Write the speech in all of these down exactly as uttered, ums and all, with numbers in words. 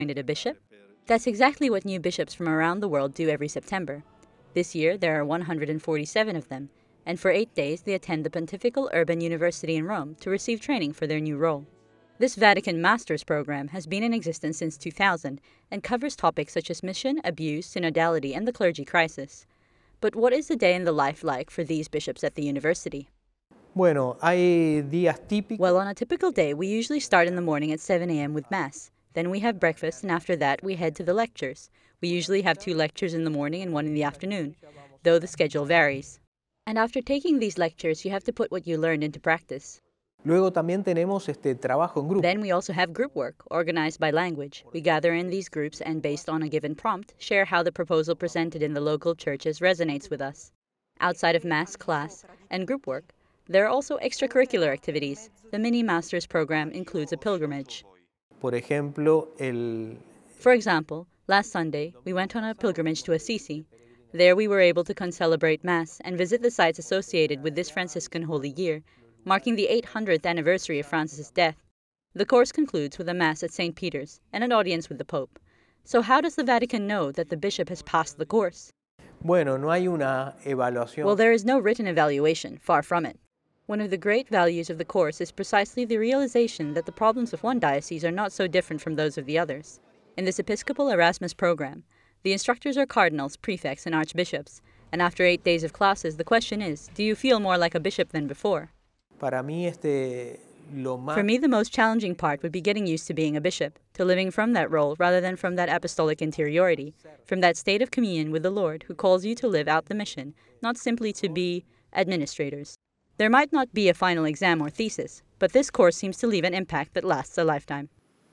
appointed a bishop? That's exactly what new bishops from around the world do every September. This year, there are one hundred forty-seven of them, and for eight days they attend the Pontifical Urban University in Rome to receive training for their new role. This Vatican Master's program has been in existence since two thousand and covers topics such as mission, abuse, synodality, and the clergy crisis. But what is the day in the life like for these bishops at the university? Bueno, hay días típicos. Well, on a typical day, we usually start in the morning at seven a m with Mass. Then we have breakfast, and after that, we head to the lectures. We usually have two lectures in the morning and one in the afternoon, though the schedule varies. And after taking these lectures, you have to put what you learned into practice. Luego también tenemos este trabajo en grupo. Then we also have group work, organized by language. We gather in these groups and, based on a given prompt, share how the proposal presented in the local churches resonates with us. Outside of Mass, class, and group work, there are also extracurricular activities. The Mini Masters program includes a pilgrimage. Por ejemplo, el... For example, last Sunday, we went on a pilgrimage to Assisi. There we were able to concelebrate Mass and visit the sites associated with this Franciscan Holy Year, marking the eight hundredth anniversary of Francis' death. The course concludes with a Mass at Saint Peter's and an audience with the Pope. So how does the Vatican know that the bishop has passed the course? Bueno, no hay una evaluación. Well, there is no written evaluation, far from it. One of the great values of the course is precisely the realization that the problems of one diocese are not so different from those of the others. In this Episcopal Erasmus program, the instructors are cardinals, prefects, and archbishops, and after eight days of classes, the question is, do you feel more like a bishop than before? Para mí, este, lo más... For me, the most challenging part would be getting used to being a bishop, to living from that role rather than from that apostolic interiority, from that state of communion with the Lord who calls you to live out the mission, not simply to be administrators. There might not be a final exam or thesis, but this course seems to leave an impact that lasts a lifetime.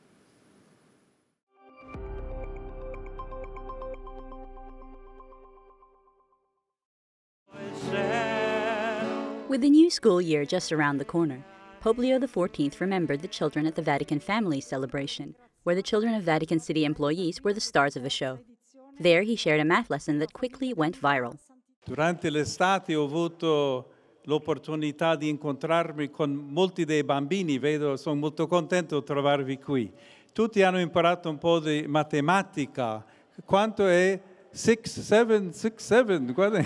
With the new school year just around the corner, Pope Leo the fourteenth remembered the children at the Vatican Families Celebration, where the children of Vatican City employees were the stars of the show. There he shared a math lesson that quickly went viral. Durante l'estate ho avuto l'opportunità di incontrarmi con molti dei bambini, vedo, sono molto contento di trovarvi qui. Tutti hanno imparato un po' di matematica. Quanto è? Six, seven, six, seven, guarda.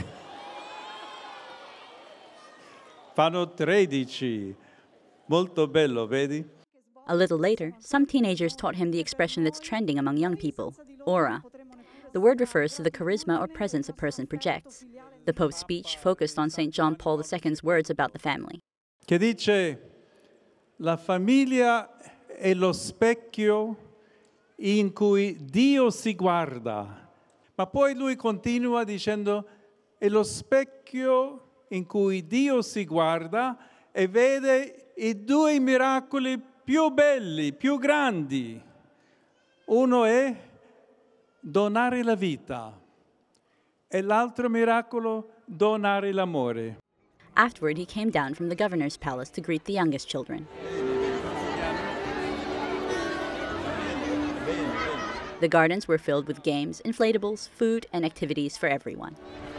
Fanno tredici. Molto bello, vedi? A little later, some teenagers taught him the expression that's trending among young people, aura. The word refers to the charisma or presence a person projects. The Pope's speech focused on Saint John Paul the Second's words about the family. Che dice, la famiglia è lo specchio in cui Dio si guarda. Ma poi lui continua dicendo, è lo specchio in cui Dio si guarda e vede i due miracoli più belli, più grandi. Uno è donare la vita e l'altro miracolo, donare l'amore. Afterward, he came down from the governor's palace to greet the youngest children. The gardens were filled with games, inflatables, food, and activities for everyone.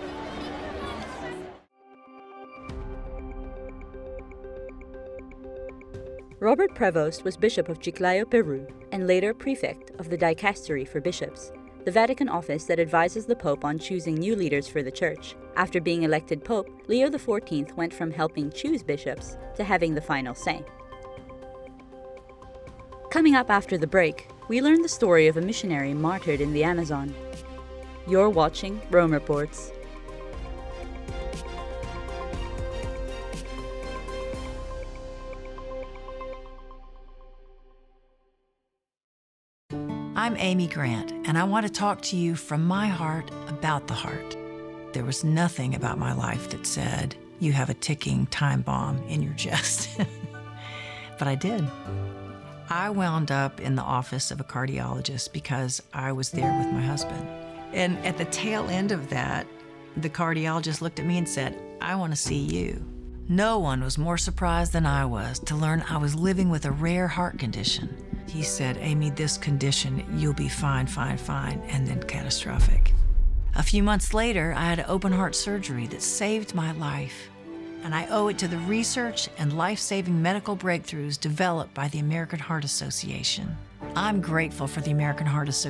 Robert Prevost was Bishop of Chiclayo, Peru, and later prefect of the Dicastery for Bishops, the Vatican office that advises the Pope on choosing new leaders for the Church. After being elected Pope, Leo the fourteenth went from helping choose bishops to having the final say. Coming up after the break, we learn the story of a missionary martyred in the Amazon. You're watching Rome Reports. I'm Amy Grant, and I want to talk to you from my heart about the heart. There was nothing about my life that said, you have a ticking time bomb in your chest. But I did. I wound up in the office of a cardiologist because I was there with my husband. And at the tail end of that, the cardiologist looked at me and said, I want to see you. No one was more surprised than I was to learn I was living with a rare heart condition. He said, Amy, this condition, you'll be fine, fine, fine, and then catastrophic. A few months later, I had open heart surgery that saved my life. And I owe it to the research and life-saving medical breakthroughs developed by the American Heart Association. I'm grateful for the American Heart Association.